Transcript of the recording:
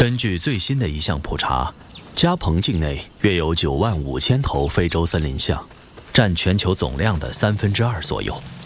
根据最新的一项普查，加蓬境内约有9万5千头非洲森林象，占全球总量的2/3左右。